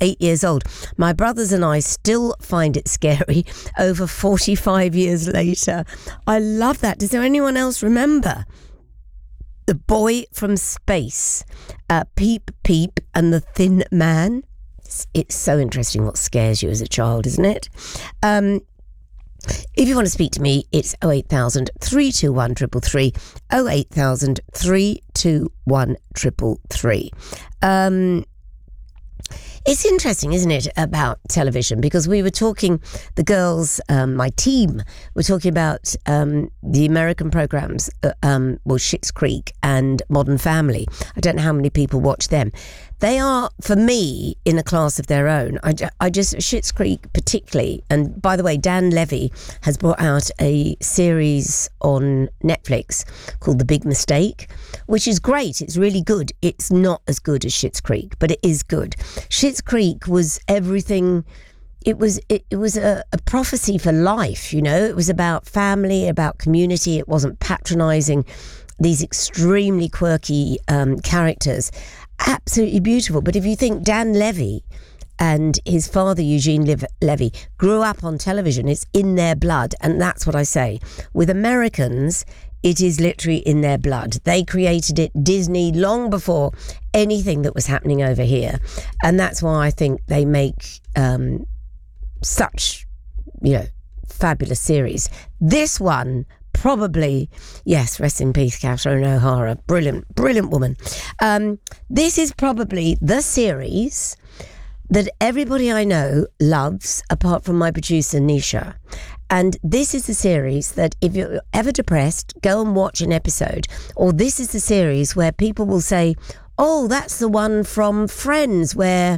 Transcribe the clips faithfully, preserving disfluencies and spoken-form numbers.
eight years old. My brothers and I still find it scary over forty-five years later. I love that. Does there anyone else remember? The Boy from Space, uh, Peep Peep and the Thin Man. It's, it's so interesting what scares you as a child, isn't it? Um, if you want to speak to me, it's oh eight thousand, three two one, three three three, oh eight thousand, three two one, three three three. Um... It's interesting, isn't it, about television, because we were talking, the girls, um, my team, were talking about um, the American programs, uh, um, well, Schitt's Creek and Modern Family. I don't know how many people watch them. They are, for me, in a class of their own. I, I just, Schitt's Creek particularly, and by the way, Dan Levy has brought out a series on Netflix called The Big Mistake, which is great. It's really good. It's not as good as Schitt's Creek, but it is good. Schitt's Creek was everything. It was it, it was a, a prophecy for life, you know. It was about family, about community. It wasn't patronising these extremely quirky um, characters. Absolutely beautiful. But if you think Dan Levy and his father, Eugene Lev- Levy, grew up on television, it's in their blood. And that's what I say. With Americans, it is literally in their blood. They created it, Disney, long before anything that was happening over here. And that's why I think they make um, such, you know, fabulous series. This one, probably, yes, rest in peace, Catherine O'Hara. Brilliant, brilliant woman. Um, this is probably the series that everybody I know loves, apart from my producer, Nisha. And this is the series that if you're ever depressed, go and watch an episode. Or this is the series where people will say, oh, that's the one from Friends where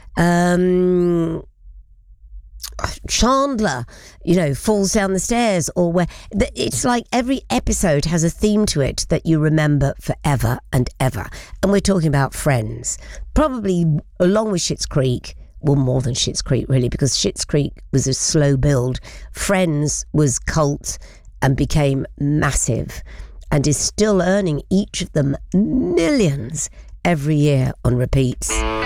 um, Chandler, you know, falls down the stairs, or where it's like every episode has a theme to it that you remember forever and ever. And we're talking about Friends, probably along with Schitt's Creek. Well, more than Schitt's Creek, really, because Schitt's Creek was a slow build. Friends was cult and became massive and is still earning each of them millions every year on repeats.